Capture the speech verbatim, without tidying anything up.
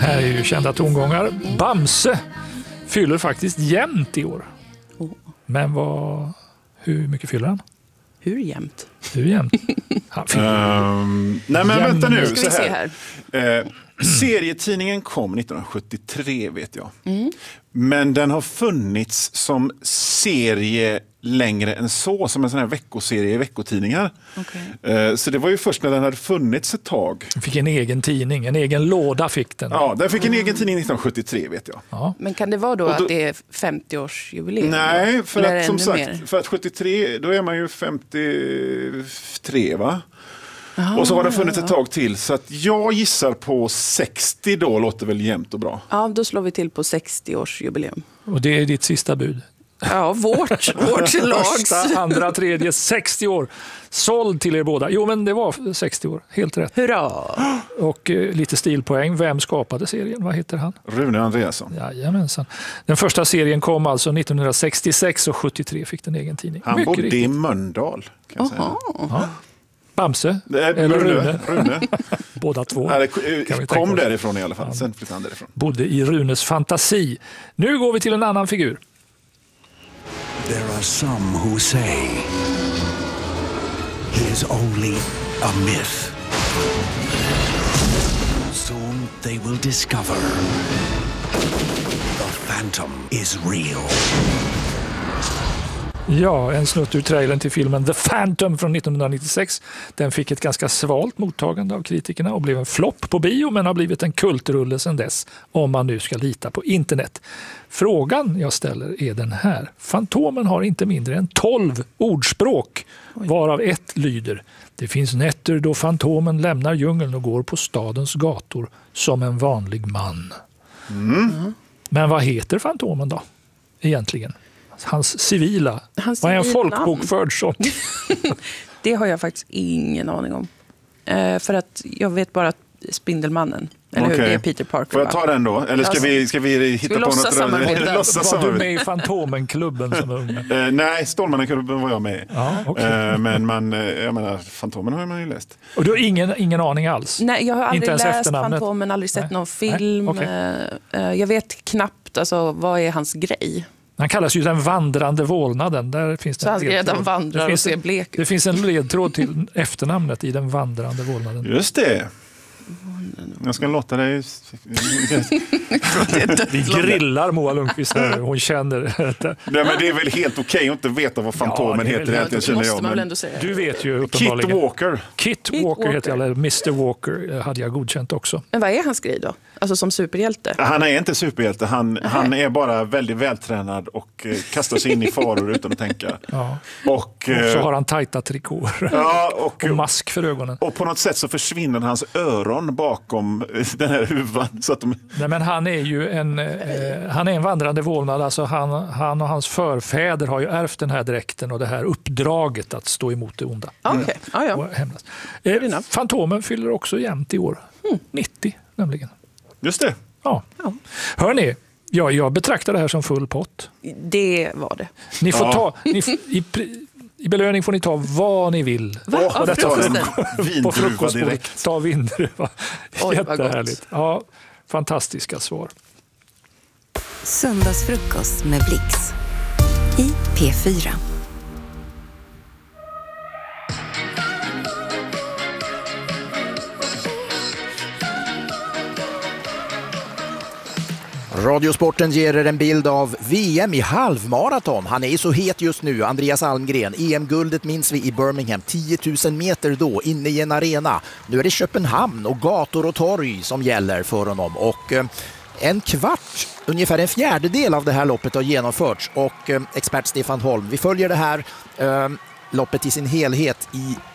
Här är ju kända tongångar. Bamse fyller faktiskt jämnt i år. Men vad, hur mycket fyller han? Hur jämnt? Hur jämnt? Han um, nej men vänta nu. Ska vi se här. Eh, serietidningen kom nittonhundrasjuttiotre vet jag. Mm. Men den har funnits som serie längre än så, som en sån här veckoserie i veckotidningar. Okay. Eh, så det var ju först när den hade funnits ett tag. Den fick en egen tidning, en egen låda fick den. Ja, den fick en egen tidning nittonhundrasjuttiotre vet jag. Ja. Men kan det vara då, då att det är femtioårsjubileum? Nej, för Eller att som ännu sagt, mer? för att sjuttiotre, då är man ju femtiotre va? Aha, och så har den funnits ja. ett tag till, så att jag gissar på sextio då, låter väl jämnt och bra. Ja, då slår vi till på sextioårsjubileum. Och det är ditt sista bud. Ja, vårt, vårt lags. Första, andra, tredje, sextio år. Såld till er båda. Jo, men det var sextio år. Helt rätt. Hurra! Och eh, lite stilpoäng. Vem skapade serien? Vad heter han? Rune Andreasson. Jajamensan. Den första serien kom alltså nittonhundrasextiosex och sjuttiotre fick den egen tidning. Han Mycket bodde riktigt. i Mölndal. Kan jag säga. Ja. Bamse? Det är Eller Rune. Rune? Rune. Båda två. Nej, Kan vi det tänka kom oss. därifrån i alla fall. Sen flyttade han därifrån. Bodde i Runes fantasi. Nu går vi till en annan figur. There are some who say it is only a myth. Soon they will discover the Phantom is real. Ja, en snutt ur trailern till filmen The Phantom från nittonhundranittiosex. Den fick ett ganska svalt mottagande av kritikerna och blev en flopp på bio, men har blivit en kultrulle sedan dess, om man nu ska lita på internet. Frågan jag ställer är den här. Fantomen har inte mindre än tolv ordspråk, varav ett lyder: det finns nätter då Fantomen lämnar djungeln och går på stadens gator som en vanlig man. Mm. Men vad heter Fantomen då, egentligen? Hans civila. Hans Vad är en civila folkbokförd som? Det har jag faktiskt ingen aning om. Eh, för att jag vet bara att Spindelmannen, eller hur? Okej. Det är Peter Parker. Får jag va? ta den då? Eller ska Alltså, vi, ska vi hitta ska vi på låtsas något? samarbeta? Låtsas Var du samarbeta. med i Fantomenklubben som ung? Eh, nej, Stålmannenklubben var jag med i. Ja, okay. eh, Men man, eh, jag menar, Fantomen har man ju läst. Och du har ingen, ingen aning alls? Nej, jag har aldrig Inte ens läst efternamnet? Fantomen, aldrig sett Nej. någon film. Nej, okay. Eh, eh, jag vet knappt, alltså, vad är hans grej? Han kallas ju den vandrande vålnaden. Där finns det Så en han ska ledtråd. redan vandra Det och finns se en- blek ut. Det finns en ledtråd till efternamnet i den vandrande vålnaden. Just det. Jag ska låta dig... Vi grillar Moa Lundqvist här. Hon känner det. Nej, men det är väl helt okej att inte veta vad Fantomen Ja, det är väl- heter. Ja, Egentligen, det känner måste jag, man väl men ändå säga. Du vet ju Kit uppenbarligen. Walker. Kit, Kit Walker heter jag, Walker. eller mister Walker hade jag godkänt också. Men vad är hans grej då? Alltså som superhjälte? Han är inte superhjälte. Han, han är bara väldigt vältränad och eh, kastar sig in i faror utan att tänka. Ja. Och, Och så eh, har han tajta trikåer ja, och, och mask för ögonen. och på något sätt så försvinner hans öron bakom eh, den här huvan. Så att de... Nej, men han är ju en, eh, han är en vandrande vålnad. Alltså han, han och hans förfäder har ju ärvt den här dräkten och det här uppdraget att stå emot det onda. Okej, ja, ja. Och hämnas. Eh, enough. Fantomen fyller också jämnt i år. nittio nämligen. Just det. Ja. Ja. Hörrni, ja, jag betraktar det här som full pott. Det var det. Ni får Ja. ta, ni, f- i, pri- I belöning får ni ta vad ni vill. Va? Åh, Av detta var en frukosten? På vindruva frukostbordet. direkt. Ta vindruva. Oj, vad Jättehärligt. Ja, fantastiska svar. Söndagsfrukost med Blix i P fyra. Radiosporten ger er en bild av V M i halvmaraton. Han är så het just nu, Andreas Almgren. E M-guldet minns vi i Birmingham, tio tusen meter då, inne i en arena. Nu är det Köpenhamn och gator och torg som gäller för honom. Och eh, en kvart, ungefär en fjärdedel av det här loppet har genomförts. Och eh, expert Stefan Holm, vi följer det här eh, loppet i sin helhet i